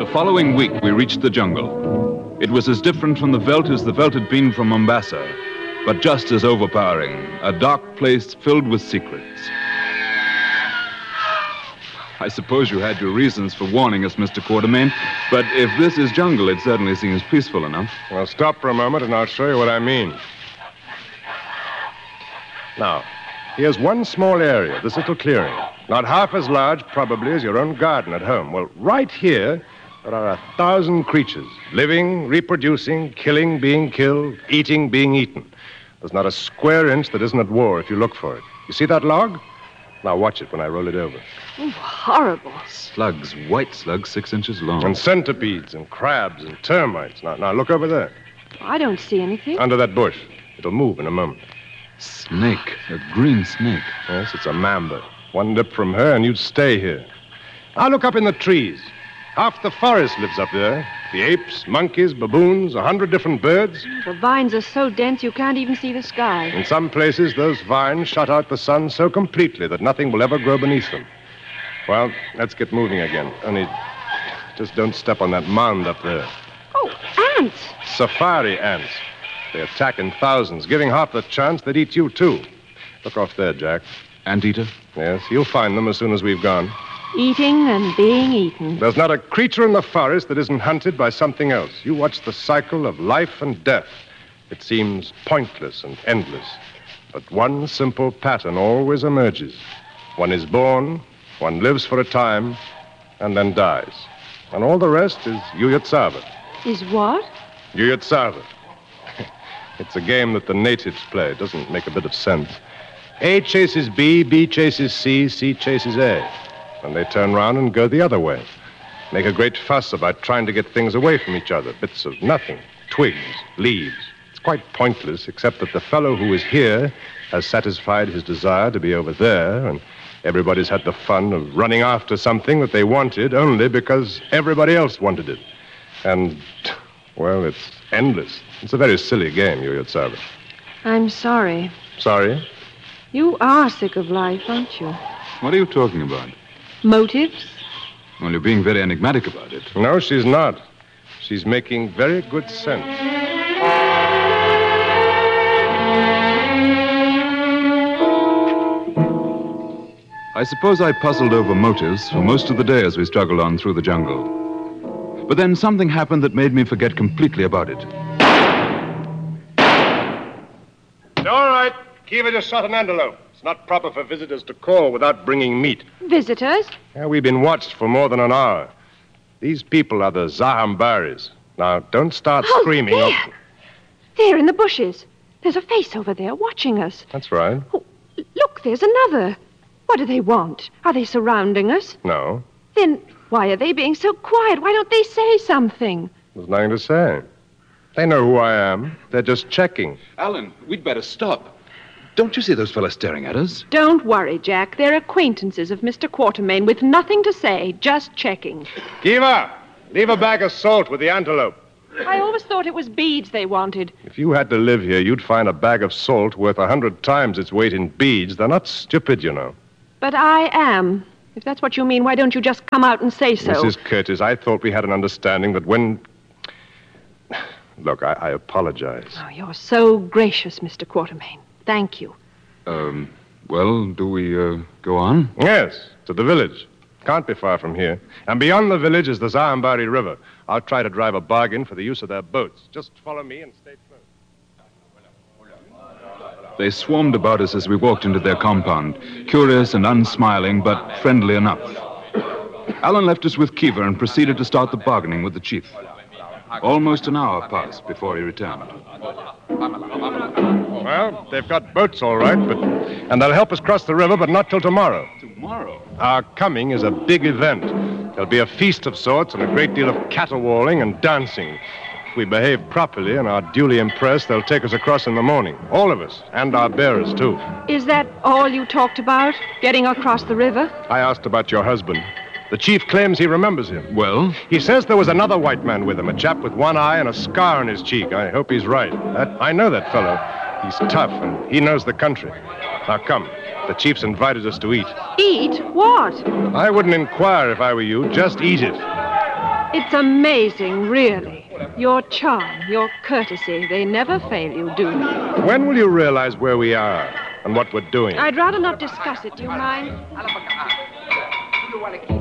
following week, we reached the jungle. It was as different from the veldt as the veldt had been from Mombasa, but just as overpowering, a dark place filled with secrets. I suppose you had your reasons for warning us, Mr. Quatermain, but if this is jungle, it certainly seems peaceful enough. Well, stop for a moment and I'll show you what I mean. Now, here's one small area, this little clearing. Not half as large, probably, as your own garden at home. Well, right here, there are 1,000 creatures, living, reproducing, killing, being killed, eating, being eaten. There's not a square inch that isn't at war if you look for it. You see that log? Now watch it when I roll it over. Oh, horrible. Slugs, white slugs, 6 inches long. And centipedes and crabs and termites. Now look over there. I don't see anything. Under that bush. It'll move in a moment. Snake, a green snake. Yes, it's a mamba. One nip from her and you'd stay here. Now look up in the trees. Half the forest lives up there. The apes, monkeys, baboons, 100 different birds. The vines are so dense you can't even see the sky. In some places, those vines shut out the sun so completely that nothing will ever grow beneath them. Well, let's get moving again. Only just don't step on that mound up there. Oh, ants! Safari ants. They attack in thousands, giving half the chance they'd eat you, too. Look off there, Jack. Anteater? Yes, you'll find them as soon as we've gone. Eating and being eaten. There's not a creature in the forest that isn't hunted by something else. You watch the cycle of life and death. It seems pointless and endless. But one simple pattern always emerges. One is born, one lives for a time, and then dies. And all the rest is Uyotzavat. Is what? Uyotzavat. It's a game that the natives play. It doesn't make a bit of sense. A chases B, B chases C, C chases A. And they turn round and go the other way. Make a great fuss about trying to get things away from each other. Bits of nothing. Twigs, leaves. It's quite pointless, except that the fellow who is here has satisfied his desire to be over there, and everybody's had the fun of running after something that they wanted only because everybody else wanted it. And, well, it's endless. It's a very silly game, Uyotzavat. I'm sorry. Sorry? You are sick of life, aren't you? What are you talking about? Motives? Well, you're being very enigmatic about it. No, she's not. She's making very good sense. I suppose I puzzled over motives for most of the day as we struggled on through the jungle. But then something happened that made me forget completely about it. It's all right. Kiva just shot an antelope. It's not proper for visitors to call without bringing meat. Visitors? Yeah, we've been watched for more than an hour. These people are the Zahambaris. Now, don't start screaming. There. There in the bushes. There's a face over there watching us. That's right. Oh, look, there's another. What do they want? Are they surrounding us? No, Then why are they being so quiet? Why don't they say something? there's nothing to say. They know who I am. They're just checking. Alan, we'd better stop. Don't you see those fellas staring at us? Don't worry, Jack. They're acquaintances of Mr. Quatermain with nothing to say, just checking. Kiva, leave a bag of salt with the antelope. I always thought it was beads they wanted. If you had to live here, you'd find a bag of salt worth 100 times its weight in beads. They're not stupid, you know. But I am. If that's what you mean, why don't you just come out and say so? Mrs. Curtis, I thought we had an understanding that when... Look, I apologize. Oh, you're so gracious, Mr. Quatermain. Thank you. Well, do we, go on? Yes, to the village. Can't be far from here. And beyond the village is the Zahambari River. I'll try to drive a bargain for the use of their boats. Just follow me and stay close. They swarmed about us as we walked into their compound, curious and unsmiling, but friendly enough. Alan left us with Kiva and proceeded to start the bargaining with the chief. Almost an hour passed before he returned. Well, they've got boats all right, and they'll help us cross the river, but not till tomorrow. Tomorrow? Our coming is a big event. There'll be a feast of sorts and a great deal of caterwauling and dancing. If we behave properly and are duly impressed, they'll take us across in the morning. All of us, and our bearers, too. Is that all you talked about? Getting across the river? I asked about your husband. The chief claims he remembers him. Well? He says there was another white man with him, a chap with one eye and a scar on his cheek. I hope he's right. I know that fellow. He's tough, and he knows the country. Now, come. The chief's invited us to eat. Eat? What? I wouldn't inquire if I were you. Just eat it. It's amazing, really. Your charm, your courtesy, they never fail you, do they? When will you realize where we are and what we're doing? I'd rather not discuss it. Do you mind?